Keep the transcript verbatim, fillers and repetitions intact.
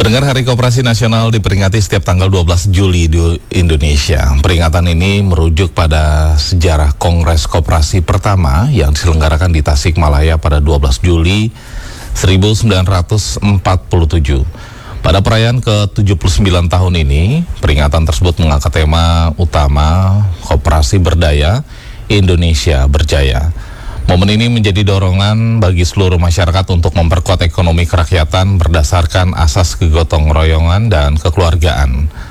Pendengar, Hari Koperasi Nasional diperingati setiap tanggal dua belas Juli di Indonesia. Peringatan ini merujuk pada sejarah Kongres Koperasi pertama yang diselenggarakan di Tasikmalaya pada dua belas Juli seribu sembilan ratus empat puluh tujuh. Pada perayaan ke tujuh puluh sembilan tahun ini, peringatan tersebut mengangkat tema utama Koperasi Berdaya, Indonesia Berjaya. Momen ini menjadi dorongan bagi seluruh masyarakat untuk memperkuat ekonomi kerakyatan berdasarkan asas kegotong royongan dan kekeluargaan.